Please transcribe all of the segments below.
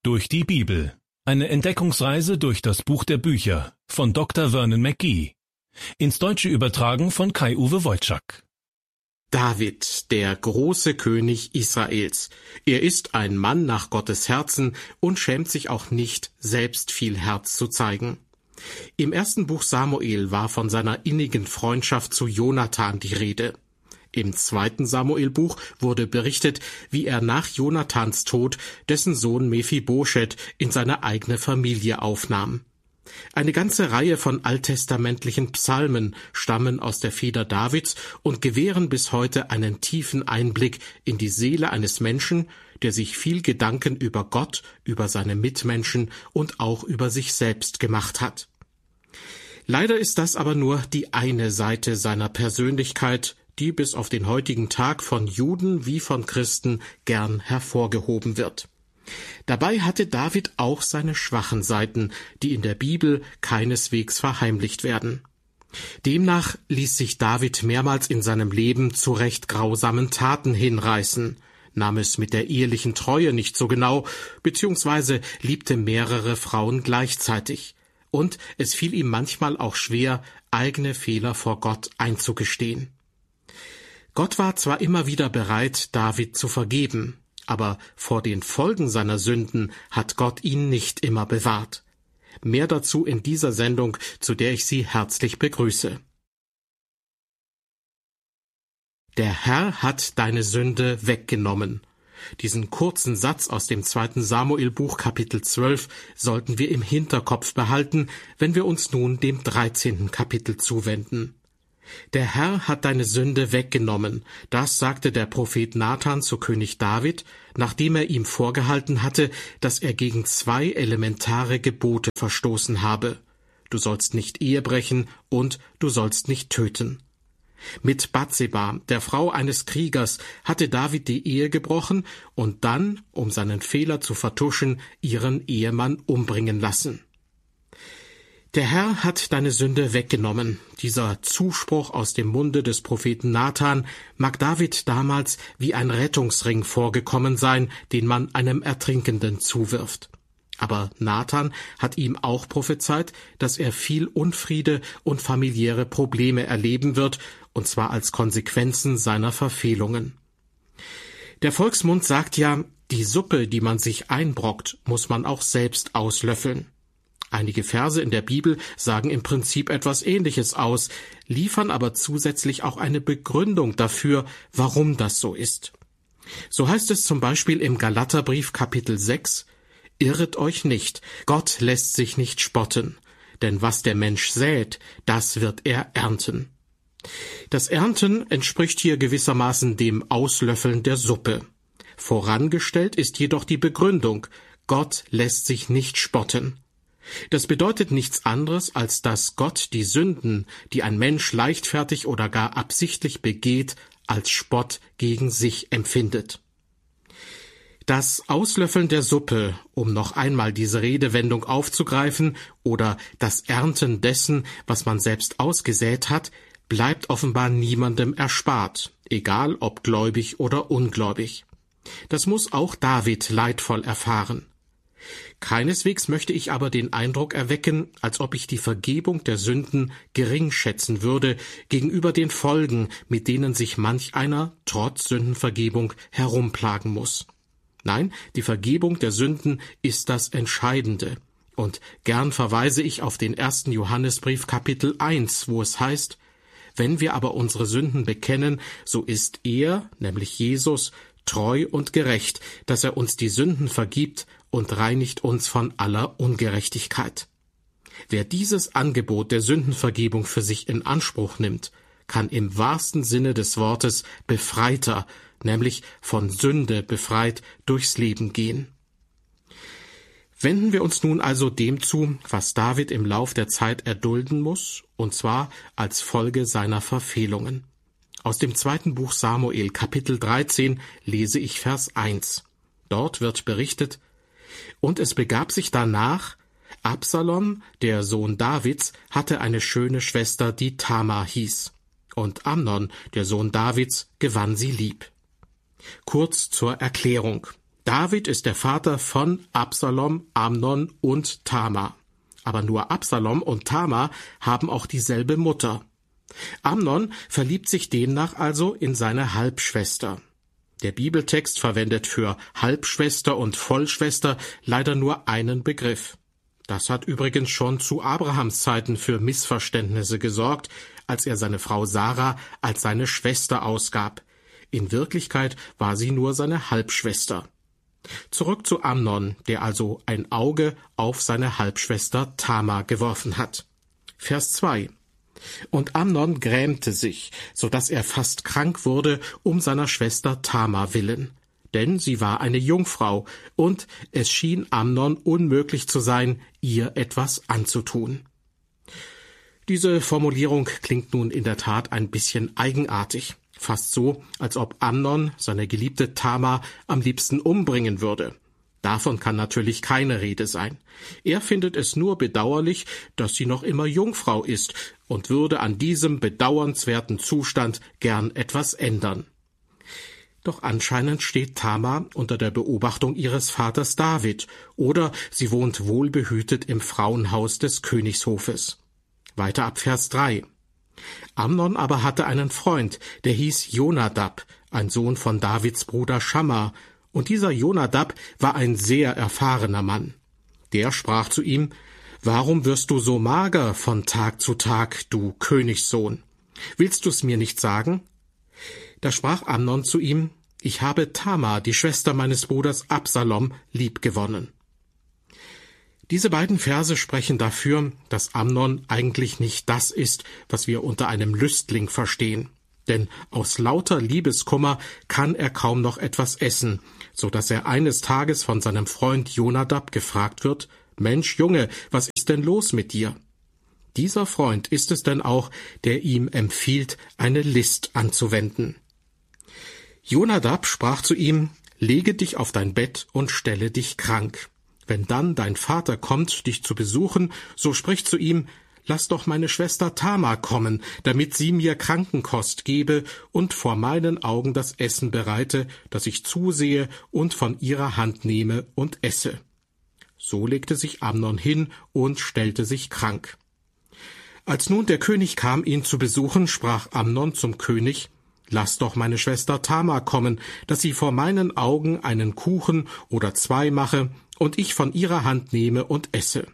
Durch die Bibel. Eine Entdeckungsreise durch das Buch der Bücher von Dr. Vernon McGee. Ins Deutsche übertragen von Kai-Uwe Wojczak. David, der große König Israels. Er ist ein Mann nach Gottes Herzen und schämt sich auch nicht, selbst viel Herz zu zeigen. Im ersten Buch Samuel war von seiner innigen Freundschaft zu Jonathan die Rede. Im zweiten Samuelbuch wurde berichtet, wie er nach Jonathans Tod dessen Sohn Mephibosheth in seine eigene Familie aufnahm. Eine ganze Reihe von alttestamentlichen Psalmen stammen aus der Feder Davids und gewähren bis heute einen tiefen Einblick in die Seele eines Menschen, der sich viel Gedanken über Gott, über seine Mitmenschen und auch über sich selbst gemacht hat. Leider ist das aber nur die eine Seite seiner Persönlichkeit, die bis auf den heutigen Tag von Juden wie von Christen gern hervorgehoben wird. Dabei hatte David auch seine schwachen Seiten, die in der Bibel keineswegs verheimlicht werden. Demnach ließ sich David mehrmals in seinem Leben zu recht grausamen Taten hinreißen, nahm es mit der ehelichen Treue nicht so genau, beziehungsweise liebte mehrere Frauen gleichzeitig. Und es fiel ihm manchmal auch schwer, eigene Fehler vor Gott einzugestehen. Gott war zwar immer wieder bereit, David zu vergeben, aber vor den Folgen seiner Sünden hat Gott ihn nicht immer bewahrt. Mehr dazu in dieser Sendung, zu der ich Sie herzlich begrüße. Der Herr hat deine Sünde weggenommen. Diesen kurzen Satz aus dem 2. Samuelbuch Kapitel 12 sollten wir im Hinterkopf behalten, wenn wir uns nun dem 13. Kapitel zuwenden. Der Herr hat deine Sünde weggenommen, das sagte der Prophet Nathan zu König David, nachdem er ihm vorgehalten hatte, dass er gegen 2 elementare Gebote verstoßen habe. Du sollst nicht Ehe brechen und du sollst nicht töten. Mit Batseba, der Frau eines Kriegers, hatte David die Ehe gebrochen und dann, um seinen Fehler zu vertuschen, ihren Ehemann umbringen lassen. Der Herr hat deine Sünde weggenommen. Dieser Zuspruch aus dem Munde des Propheten Nathan mag David damals wie ein Rettungsring vorgekommen sein, den man einem Ertrinkenden zuwirft. Aber Nathan hat ihm auch prophezeit, dass er viel Unfriede und familiäre Probleme erleben wird, und zwar als Konsequenzen seiner Verfehlungen. Der Volksmund sagt ja, die Suppe, die man sich einbrockt, muss man auch selbst auslöffeln. Einige Verse in der Bibel sagen im Prinzip etwas Ähnliches aus, liefern aber zusätzlich auch eine Begründung dafür, warum das so ist. So heißt es zum Beispiel im Galaterbrief Kapitel 6, Irret euch nicht, Gott lässt sich nicht spotten, denn was der Mensch sät, das wird er ernten. Das Ernten entspricht hier gewissermaßen dem Auslöffeln der Suppe. Vorangestellt ist jedoch die Begründung, Gott lässt sich nicht spotten. Das bedeutet nichts anderes, als dass Gott die Sünden, die ein Mensch leichtfertig oder gar absichtlich begeht, als Spott gegen sich empfindet. Das Auslöffeln der Suppe, um noch einmal diese Redewendung aufzugreifen, oder das Ernten dessen, was man selbst ausgesät hat, bleibt offenbar niemandem erspart, egal ob gläubig oder ungläubig. Das muss auch David leidvoll erfahren. Keineswegs möchte ich aber den Eindruck erwecken, als ob ich die Vergebung der Sünden gering schätzen würde gegenüber den Folgen, mit denen sich manch einer trotz Sündenvergebung herumplagen muss. Nein, die Vergebung der Sünden ist das Entscheidende. Und gern verweise ich auf den 1. Johannesbrief Kapitel 1, wo es heißt, wenn wir aber unsere Sünden bekennen, so ist er, nämlich Jesus, treu und gerecht, dass er uns die Sünden vergibt und reinigt uns von aller Ungerechtigkeit. Wer dieses Angebot der Sündenvergebung für sich in Anspruch nimmt, kann im wahrsten Sinne des Wortes Befreiter, nämlich von Sünde befreit, durchs Leben gehen. Wenden wir uns nun also dem zu, was David im Lauf der Zeit erdulden muss, und zwar als Folge seiner Verfehlungen. Aus dem 2. Buch Samuel, Kapitel 13, lese ich Vers 1. Dort wird berichtet, und es begab sich danach, Absalom, der Sohn Davids, hatte eine schöne Schwester, die Tamar hieß. Und Amnon, der Sohn Davids, gewann sie lieb. Kurz zur Erklärung. David ist der Vater von Absalom, Amnon und Tamar. Aber nur Absalom und Tamar haben auch dieselbe Mutter. Amnon verliebt sich demnach also in seine Halbschwester. Der Bibeltext verwendet für Halbschwester und Vollschwester leider nur einen Begriff. Das hat übrigens schon zu Abrahams Zeiten für Missverständnisse gesorgt, als er seine Frau Sarah als seine Schwester ausgab. In Wirklichkeit war sie nur seine Halbschwester. Zurück zu Amnon, der also ein Auge auf seine Halbschwester Tamar geworfen hat. Vers 2. Und Amnon grämte sich, so dass er fast krank wurde, um seiner Schwester Tamar willen. Denn sie war eine Jungfrau, und es schien Amnon unmöglich zu sein, ihr etwas anzutun. Diese Formulierung klingt nun in der Tat ein bisschen eigenartig. Fast so, als ob Amnon seine geliebte Tamar am liebsten umbringen würde. Davon kann natürlich keine Rede sein. Er findet es nur bedauerlich, dass sie noch immer Jungfrau ist und würde an diesem bedauernswerten Zustand gern etwas ändern. Doch anscheinend steht Tamar unter der Beobachtung ihres Vaters David, oder sie wohnt wohlbehütet im Frauenhaus des Königshofes. Weiter ab Vers 3. Amnon aber hatte einen Freund, der hieß Jonadab, ein Sohn von Davids Bruder Schamma, und dieser Jonadab war ein sehr erfahrener Mann. Der sprach zu ihm: »Warum wirst du so mager von Tag zu Tag, du Königssohn? Willst du's mir nicht sagen?« Da sprach Amnon zu ihm: »Ich habe Tamar, die Schwester meines Bruders Absalom, liebgewonnen.« Diese beiden Verse sprechen dafür, dass Amnon eigentlich nicht das ist, was wir unter einem Lüstling verstehen. Denn aus lauter Liebeskummer kann er kaum noch etwas essen, so dass er eines Tages von seinem Freund Jonadab gefragt wird: »Mensch, Junge, was ist denn los mit dir?« Dieser Freund ist es denn auch, der ihm empfiehlt, eine List anzuwenden. Jonadab sprach zu ihm: »Lege dich auf dein Bett und stelle dich krank. Wenn dann dein Vater kommt, dich zu besuchen, so sprich zu ihm: Lass doch meine Schwester Tamar kommen, damit sie mir Krankenkost gebe und vor meinen Augen das Essen bereite, dass ich zusehe und von ihrer Hand nehme und esse.« So legte sich Amnon hin und stellte sich krank. Als nun der König kam, ihn zu besuchen, sprach Amnon zum König: »Lass doch meine Schwester Tamar kommen, dass sie vor meinen Augen einen Kuchen oder 2 mache und ich von ihrer Hand nehme und esse.«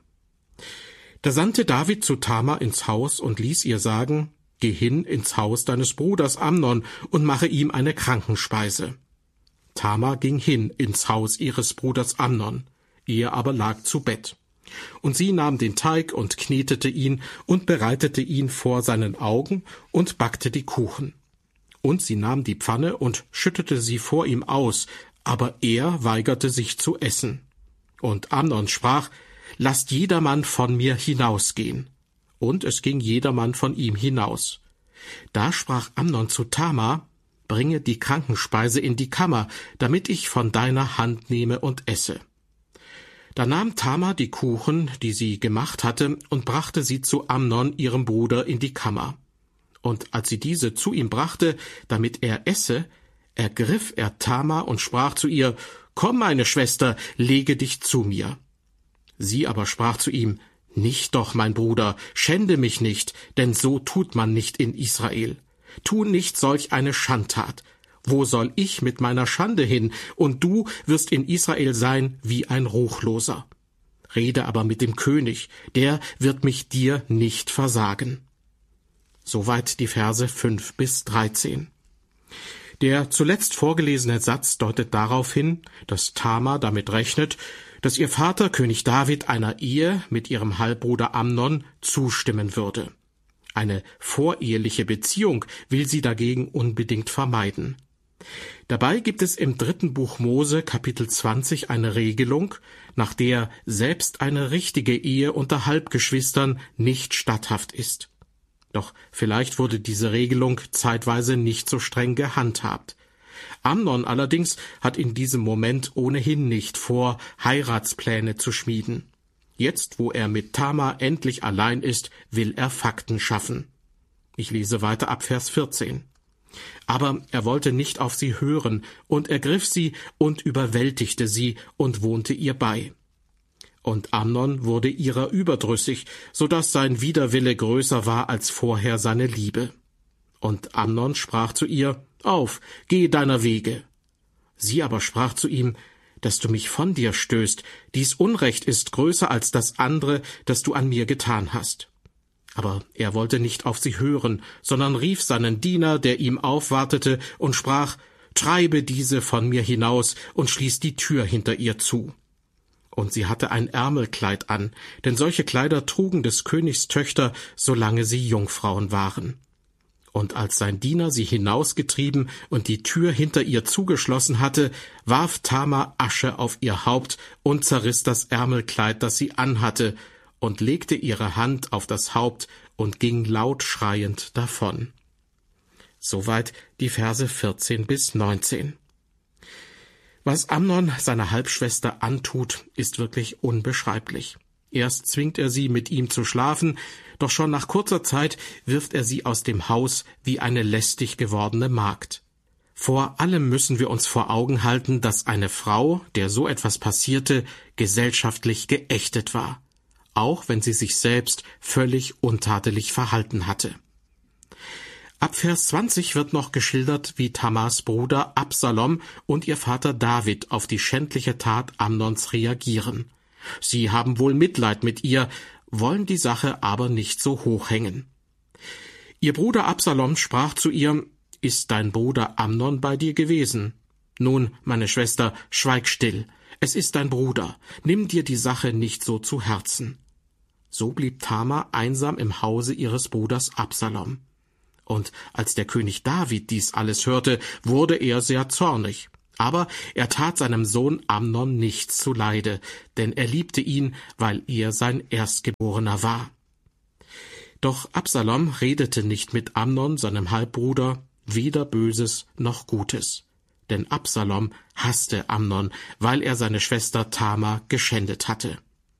Da sandte David zu Tamar ins Haus und ließ ihr sagen: »Geh hin ins Haus deines Bruders Amnon und mache ihm eine Krankenspeise.« Tamar ging hin ins Haus ihres Bruders Amnon, er aber lag zu Bett. Und sie nahm den Teig und knetete ihn und bereitete ihn vor seinen Augen und backte die Kuchen. Und sie nahm die Pfanne und schüttete sie vor ihm aus, aber er weigerte sich zu essen. Und Amnon sprach: »Lasst jedermann von mir hinausgehen.« Und es ging jedermann von ihm hinaus. Da sprach Amnon zu Tamar: »Bringe die Krankenspeise in die Kammer, damit ich von deiner Hand nehme und esse.« Da nahm Tamar die Kuchen, die sie gemacht hatte, und brachte sie zu Amnon, ihrem Bruder, in die Kammer. Und als sie diese zu ihm brachte, damit er esse, ergriff er Tamar und sprach zu ihr: »Komm, meine Schwester, lege dich zu mir.« Sie aber sprach zu ihm: »Nicht doch, mein Bruder, schände mich nicht, denn so tut man nicht in Israel. Tu nicht solch eine Schandtat. Wo soll ich mit meiner Schande hin, und du wirst in Israel sein wie ein Ruchloser? Rede aber mit dem König, der wird mich dir nicht versagen.« Soweit die Verse 5 bis 13. Der zuletzt vorgelesene Satz deutet darauf hin, dass Tamar damit rechnet, dass ihr Vater König David einer Ehe mit ihrem Halbbruder Amnon zustimmen würde. Eine voreheliche Beziehung will sie dagegen unbedingt vermeiden. Dabei gibt es im 3. Buch Mose, Kapitel 20, eine Regelung, nach der selbst eine richtige Ehe unter Halbgeschwistern nicht statthaft ist. Doch vielleicht wurde diese Regelung zeitweise nicht so streng gehandhabt. Amnon allerdings hat in diesem Moment ohnehin nicht vor, Heiratspläne zu schmieden. Jetzt, wo er mit Tamar endlich allein ist, will er Fakten schaffen. Ich lese weiter ab Vers 14. Aber er wollte nicht auf sie hören und ergriff sie und überwältigte sie und wohnte ihr bei. Und Amnon wurde ihrer überdrüssig, so dass sein Widerwille größer war als vorher seine Liebe. Und Amnon sprach zu ihr: Auf, geh deiner Wege. Sie aber sprach zu ihm: Dass du mich von dir stößt, dies Unrecht ist größer als das andere, das du an mir getan hast. Aber er wollte nicht auf sie hören, sondern rief seinen Diener, der ihm aufwartete, und sprach: Treibe diese von mir hinaus und schließ die Tür hinter ihr zu. Und sie hatte ein Ärmelkleid an, denn solche Kleider trugen des Königs Töchter, solange sie Jungfrauen waren. Und als sein Diener sie hinausgetrieben und die Tür hinter ihr zugeschlossen hatte, warf Tamar Asche auf ihr Haupt und zerriss das Ärmelkleid, das sie anhatte, und legte ihre Hand auf das Haupt und ging laut schreiend davon. Soweit die Verse 14 bis 19. Was Amnon seiner Halbschwester antut, ist wirklich unbeschreiblich. Erst zwingt er sie, mit ihm zu schlafen, doch schon nach kurzer Zeit wirft er sie aus dem Haus wie eine lästig gewordene Magd. Vor allem müssen wir uns vor Augen halten, dass eine Frau, der so etwas passierte, gesellschaftlich geächtet war, auch wenn sie sich selbst völlig untadelig verhalten hatte. Ab Vers 20 wird noch geschildert, wie Tamars Bruder Absalom und ihr Vater David auf die schändliche Tat Amnons reagieren. Sie haben wohl Mitleid mit ihr, wollen die Sache aber nicht so hoch hängen. Ihr Bruder Absalom sprach zu ihr: Ist dein Bruder Amnon bei dir gewesen? Nun, meine Schwester, schweig still. Es ist dein Bruder. Nimm dir die Sache nicht so zu Herzen. So blieb Tamar einsam im Hause ihres Bruders Absalom. Und als der König David dies alles hörte, wurde er sehr zornig. Aber er tat seinem Sohn Amnon nichts zuleide, denn er liebte ihn, weil er sein Erstgeborener war. Doch Absalom redete nicht mit Amnon, seinem Halbbruder, weder Böses noch Gutes. Denn Absalom hasste Amnon, weil er seine Schwester Tamar geschändet hatte.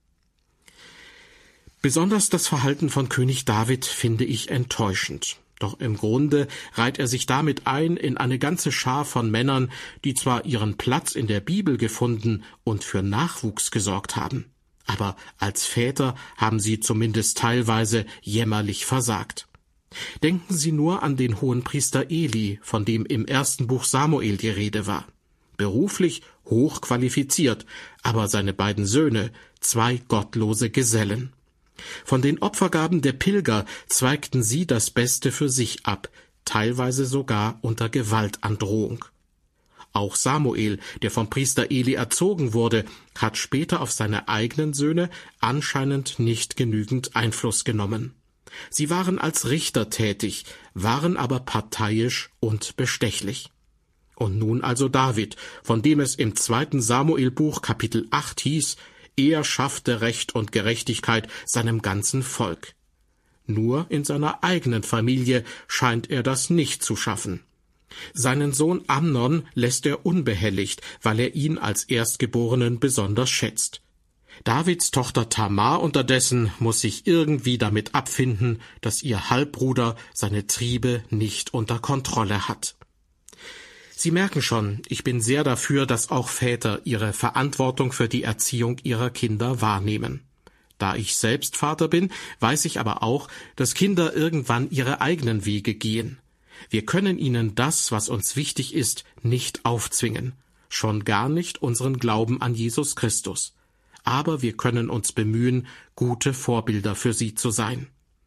Besonders das Verhalten von König David finde ich enttäuschend. Doch im Grunde reiht er sich damit ein in eine ganze Schar von Männern, die zwar ihren Platz in der Bibel gefunden und für Nachwuchs gesorgt haben, aber als Väter haben sie zumindest teilweise jämmerlich versagt. Denken Sie nur an den Hohenpriester Eli, von dem im ersten Buch Samuel die Rede war. Beruflich hochqualifiziert, aber seine beiden Söhne, 2 gottlose Gesellen. Von den Opfergaben der Pilger zweigten sie das Beste für sich ab, teilweise sogar unter Gewaltandrohung. Auch Samuel, der vom Priester Eli erzogen wurde, hat später auf seine eigenen Söhne anscheinend nicht genügend Einfluss genommen. Sie waren als Richter tätig, waren aber parteiisch und bestechlich. Und nun also David, von dem es im 2. Samuelbuch Kapitel 8 hieß: Er schaffte Recht und Gerechtigkeit seinem ganzen Volk. Nur in seiner eigenen Familie scheint er das nicht zu schaffen. Seinen Sohn Amnon lässt er unbehelligt, weil er ihn als Erstgeborenen besonders schätzt. Davids Tochter Tamar unterdessen muss sich irgendwie damit abfinden, dass ihr Halbbruder seine Triebe nicht unter Kontrolle hat. Sie merken schon, ich bin sehr dafür, dass auch Väter ihre Verantwortung für die Erziehung ihrer Kinder wahrnehmen. Da ich selbst Vater bin, weiß ich aber auch, dass Kinder irgendwann ihre eigenen Wege gehen. Wir können ihnen das, was uns wichtig ist, nicht aufzwingen, schon gar nicht unseren Glauben an Jesus Christus. Aber wir können uns bemühen, gute Vorbilder für sie zu sein.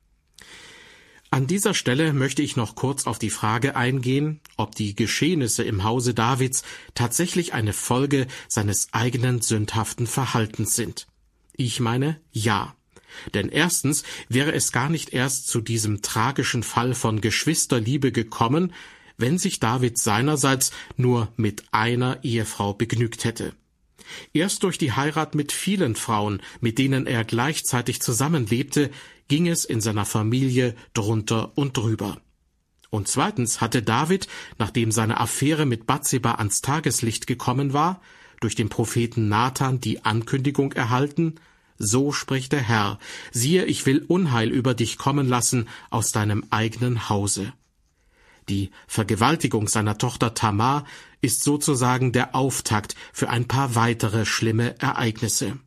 An dieser Stelle möchte ich noch kurz auf die Frage eingehen, ob die Geschehnisse im Hause Davids tatsächlich eine Folge seines eigenen sündhaften Verhaltens sind. Ich meine, ja. Denn erstens wäre es gar nicht erst zu diesem tragischen Fall von Geschwisterliebe gekommen, wenn sich David seinerseits nur mit einer Ehefrau begnügt hätte. Erst durch die Heirat mit vielen Frauen, mit denen er gleichzeitig zusammenlebte, ging es in seiner Familie drunter und drüber. Und zweitens hatte David, nachdem seine Affäre mit Bathseba ans Tageslicht gekommen war, durch den Propheten Nathan die Ankündigung erhalten: So spricht der Herr, siehe, ich will Unheil über dich kommen lassen aus deinem eigenen Hause. Die Vergewaltigung seiner Tochter Tamar ist sozusagen der Auftakt für ein paar weitere schlimme Ereignisse.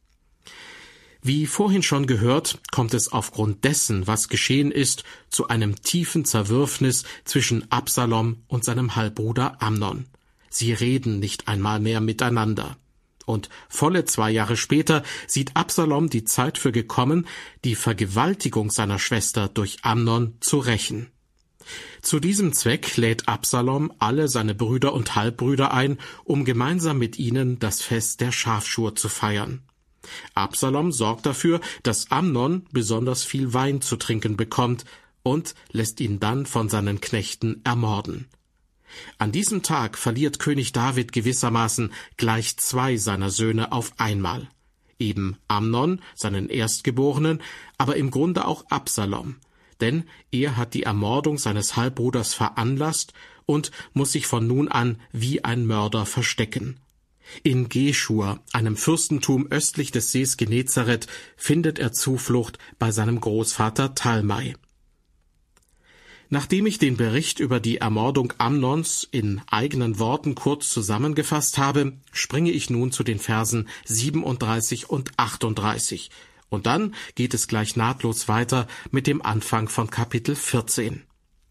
Wie vorhin schon gehört, kommt es aufgrund dessen, was geschehen ist, zu einem tiefen Zerwürfnis zwischen Absalom und seinem Halbbruder Amnon. Sie reden nicht einmal mehr miteinander. Und volle 2 Jahre später sieht Absalom die Zeit für gekommen, die Vergewaltigung seiner Schwester durch Amnon zu rächen. Zu diesem Zweck lädt Absalom alle seine Brüder und Halbbrüder ein, um gemeinsam mit ihnen das Fest der Schafschur zu feiern. Absalom sorgt dafür, dass Amnon besonders viel Wein zu trinken bekommt und lässt ihn dann von seinen Knechten ermorden. An diesem Tag verliert König David gewissermaßen gleich 2 seiner Söhne auf einmal. Eben Amnon, seinen Erstgeborenen, aber im Grunde auch Absalom. Denn er hat die Ermordung seines Halbbruders veranlasst und muss sich von nun an wie ein Mörder verstecken. In Geschur, einem Fürstentum östlich des Sees Genezareth, findet er Zuflucht bei seinem Großvater Talmai. Nachdem ich den Bericht über die Ermordung Amnons in eigenen Worten kurz zusammengefasst habe, springe ich nun zu den Versen 37 und 38. Und dann geht es gleich nahtlos weiter mit dem Anfang von Kapitel 14.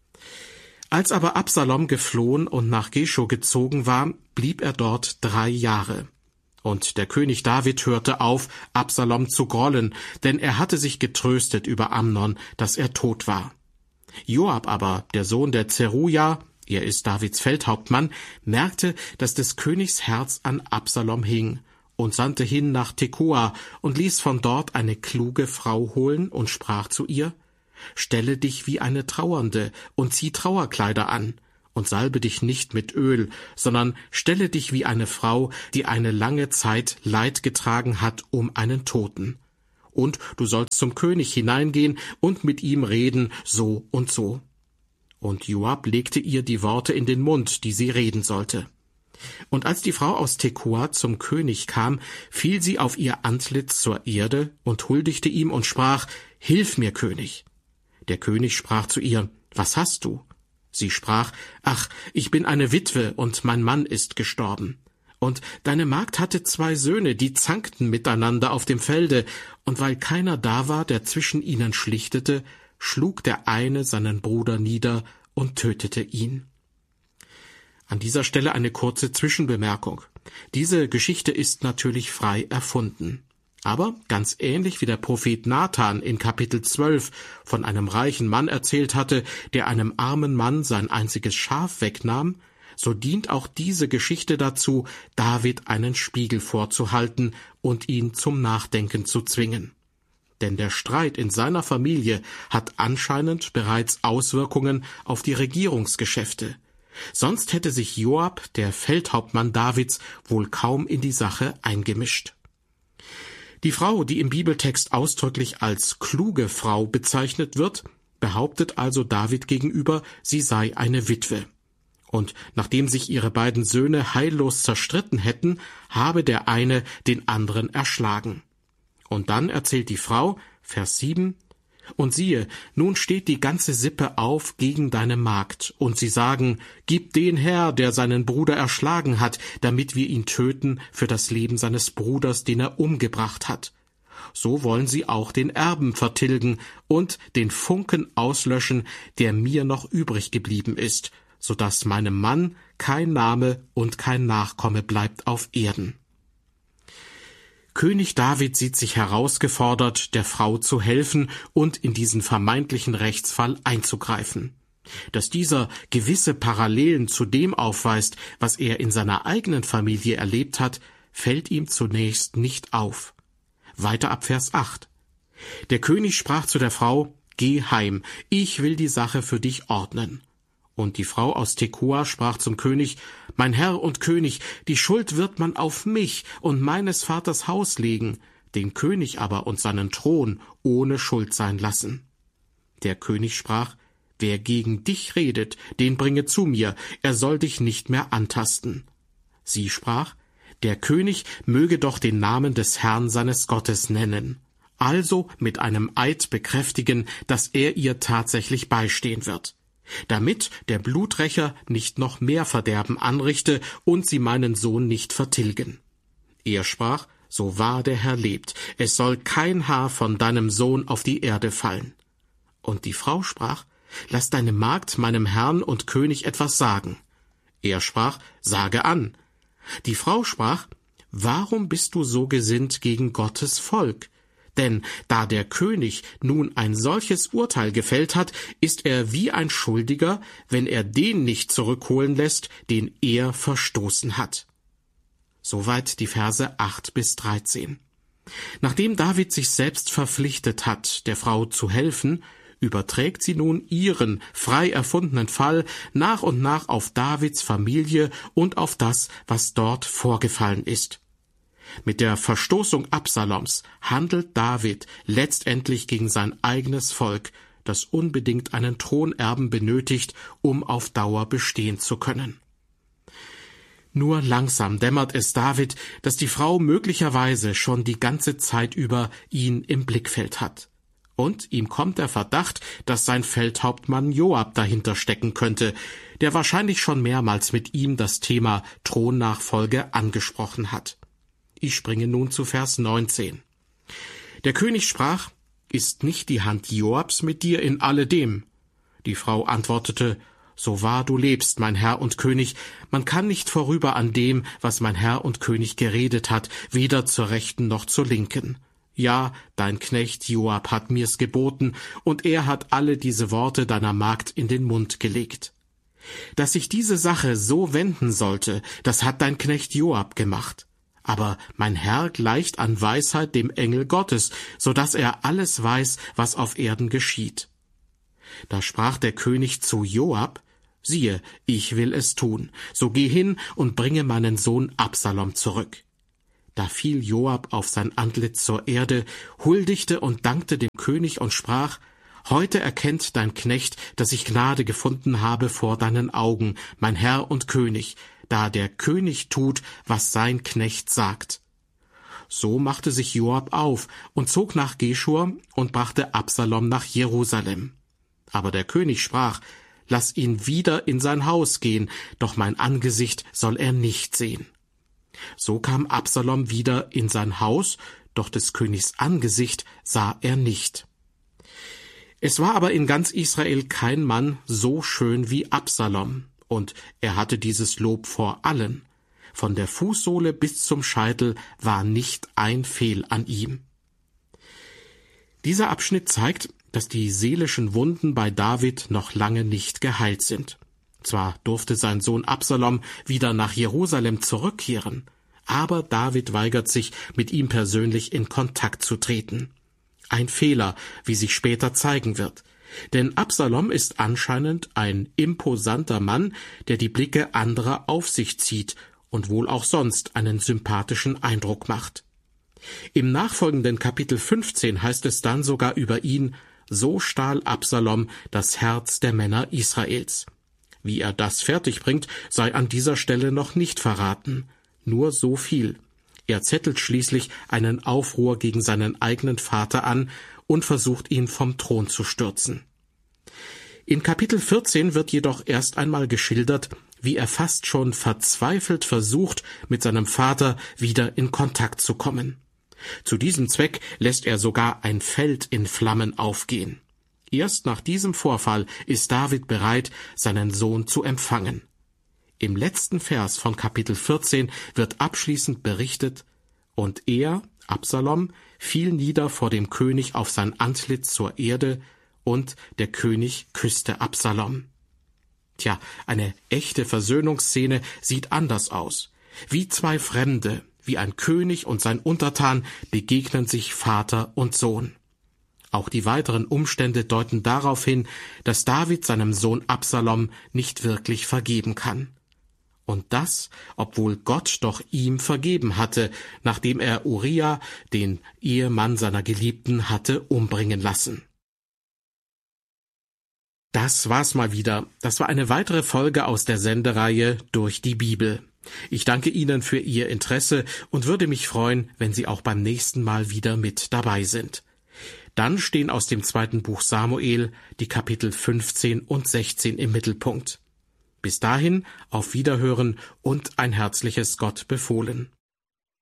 Als aber Absalom geflohen und nach Geschur gezogen war, blieb er dort 3 Jahre. Und der König David hörte auf, Absalom zu grollen, denn er hatte sich getröstet über Amnon, dass er tot war. Joab aber, der Sohn der Zeruja, er ist Davids Feldhauptmann, merkte, dass des Königs Herz an Absalom hing und sandte hin nach Tekoa und ließ von dort eine kluge Frau holen und sprach zu ihr: »Stelle dich wie eine Trauernde und zieh Trauerkleider an und salbe dich nicht mit Öl, sondern stelle dich wie eine Frau, die eine lange Zeit Leid getragen hat um einen Toten. Und du sollst zum König hineingehen und mit ihm reden, so und so.« Und Joab legte ihr die Worte in den Mund, die sie reden sollte. Und als die Frau aus Tekoa zum König kam, fiel sie auf ihr Antlitz zur Erde und huldigte ihm und sprach: »Hilf mir, König.« Der König sprach zu ihr: »Was hast du?« Sie sprach: »Ach, ich bin eine Witwe und mein Mann ist gestorben. Und deine Magd hatte 2 Söhne, die zankten miteinander auf dem Felde, und weil keiner da war, der zwischen ihnen schlichtete, schlug der eine seinen Bruder nieder und tötete ihn.« An dieser Stelle eine kurze Zwischenbemerkung. Diese Geschichte ist natürlich frei erfunden. Aber ganz ähnlich wie der Prophet Nathan in Kapitel 12 von einem reichen Mann erzählt hatte, der einem armen Mann sein einziges Schaf wegnahm, so dient auch diese Geschichte dazu, David einen Spiegel vorzuhalten und ihn zum Nachdenken zu zwingen. Denn der Streit in seiner Familie hat anscheinend bereits Auswirkungen auf die Regierungsgeschäfte. Sonst hätte sich Joab, der Feldhauptmann Davids, wohl kaum in die Sache eingemischt. Die Frau, die im Bibeltext ausdrücklich als kluge Frau bezeichnet wird, behauptet also David gegenüber, sie sei eine Witwe. Und nachdem sich ihre beiden Söhne heillos zerstritten hätten, habe der eine den anderen erschlagen. Und dann erzählt die Frau, Vers 7, »Und siehe, nun steht die ganze Sippe auf gegen deine Magd, und sie sagen, gib den her, der seinen Bruder erschlagen hat, damit wir ihn töten für das Leben seines Bruders, den er umgebracht hat. So wollen sie auch den Erben vertilgen und den Funken auslöschen, der mir noch übrig geblieben ist, so dass meinem Mann kein Name und kein Nachkomme bleibt auf Erden.« König David sieht sich herausgefordert, der Frau zu helfen und in diesen vermeintlichen Rechtsfall einzugreifen. Dass dieser gewisse Parallelen zu dem aufweist, was er in seiner eigenen Familie erlebt hat, fällt ihm zunächst nicht auf. Weiter ab Vers 8. Der König sprach zu der Frau: »Geh heim, ich will die Sache für dich ordnen.« Und die Frau aus Tekoa sprach zum König: »Mein Herr und König, die Schuld wird man auf mich und meines Vaters Haus legen, den König aber und seinen Thron ohne Schuld sein lassen.« Der König sprach: »Wer gegen dich redet, den bringe zu mir, er soll dich nicht mehr antasten.« Sie sprach: »Der König möge doch den Namen des Herrn seines Gottes nennen, also mit einem Eid bekräftigen, dass er ihr tatsächlich beistehen wird. damit der Bluträcher nicht noch mehr Verderben anrichte und sie meinen Sohn nicht vertilgen. Er sprach, so wahr der Herr lebt, es soll kein Haar von deinem Sohn auf die Erde fallen. Und die Frau sprach, lass deine Magd meinem Herrn und König etwas sagen. Er sprach, sage an. Die Frau sprach, warum bist du so gesinnt gegen Gottes Volk? Denn da der König nun ein solches Urteil gefällt hat, ist er wie ein Schuldiger, wenn er den nicht zurückholen lässt, den er verstoßen hat. Soweit die Verse 8-13. Nachdem David sich selbst verpflichtet hat, der Frau zu helfen, überträgt sie nun ihren frei erfundenen Fall nach und nach auf Davids Familie und auf das, was dort vorgefallen ist. Mit der Verstoßung Absaloms handelt David letztendlich gegen sein eigenes Volk, das unbedingt einen Thronerben benötigt, um auf Dauer bestehen zu können. Nur langsam dämmert es David, dass die Frau möglicherweise schon die ganze Zeit über ihn im Blickfeld hat. Und ihm kommt der Verdacht, dass sein Feldhauptmann Joab dahinter stecken könnte, der wahrscheinlich schon mehrmals mit ihm das Thema Thronnachfolge angesprochen hat. Ich springe nun zu Vers 19. Der König sprach, ist nicht die Hand Joabs mit dir in alledem? Die Frau antwortete, so wahr du lebst, mein Herr und König, man kann nicht vorüber an dem, was mein Herr und König geredet hat, weder zur Rechten noch zur Linken. Ja, dein Knecht Joab hat mir's geboten, und er hat alle diese Worte deiner Magd in den Mund gelegt. Dass sich diese Sache so wenden sollte, das hat dein Knecht Joab gemacht. Aber mein Herr gleicht an Weisheit dem Engel Gottes, so dass er alles weiß, was auf Erden geschieht. Da sprach der König zu Joab, siehe, ich will es tun, so geh hin und bringe meinen Sohn Absalom zurück. Da fiel Joab auf sein Antlitz zur Erde, huldigte und dankte dem König und sprach, heute erkennt dein Knecht, dass ich Gnade gefunden habe vor deinen Augen, mein Herr und König, da der König tut, was sein Knecht sagt. So machte sich Joab auf und zog nach Geschur und brachte Absalom nach Jerusalem. Aber der König sprach, lass ihn wieder in sein Haus gehen, doch mein Angesicht soll er nicht sehen. So kam Absalom wieder in sein Haus, doch des Königs Angesicht sah er nicht. Es war aber in ganz Israel kein Mann so schön wie Absalom, und er hatte dieses Lob vor allen. Von der Fußsohle bis zum Scheitel war nicht ein Fehl an ihm. Dieser Abschnitt zeigt, dass die seelischen Wunden bei David noch lange nicht geheilt sind. Zwar durfte sein Sohn Absalom wieder nach Jerusalem zurückkehren, aber David weigert sich, mit ihm persönlich in Kontakt zu treten. Ein Fehler, wie sich später zeigen wird. Denn Absalom ist anscheinend ein imposanter Mann, der die Blicke anderer auf sich zieht und wohl auch sonst einen sympathischen Eindruck macht. Im nachfolgenden Kapitel 15 heißt es dann sogar über ihn, so stahl Absalom das Herz der Männer Israels. Wie er das fertigbringt, sei an dieser Stelle noch nicht verraten. Nur so viel. Er zettelt schließlich einen Aufruhr gegen seinen eigenen Vater an und versucht ihn vom Thron zu stürzen. In Kapitel 14 wird jedoch erst einmal geschildert, wie er fast schon verzweifelt versucht, mit seinem Vater wieder in Kontakt zu kommen. Zu diesem Zweck lässt er sogar ein Feld in Flammen aufgehen. Erst nach diesem Vorfall ist David bereit, seinen Sohn zu empfangen. Im letzten Vers von Kapitel 14 wird abschließend berichtet, und er, Absalom, fiel nieder vor dem König auf sein Antlitz zur Erde, und der König küsste Absalom. Tja, eine echte Versöhnungsszene sieht anders aus. Wie zwei Fremde, wie ein König und sein Untertan begegnen sich Vater und Sohn. Auch die weiteren Umstände deuten darauf hin, dass David seinem Sohn Absalom nicht wirklich vergeben kann. Und das, obwohl Gott doch ihm vergeben hatte, nachdem er Uria, den Ehemann seiner Geliebten, hatte umbringen lassen. Das war's mal wieder. Das war eine weitere Folge aus der Sendereihe Durch die Bibel. Ich danke Ihnen für Ihr Interesse und würde mich freuen, wenn Sie auch beim nächsten Mal wieder mit dabei sind. Dann stehen aus dem 2. Buch Samuel die Kapitel 15 und 16 im Mittelpunkt. Bis dahin auf Wiederhören und ein herzliches Gott befohlen.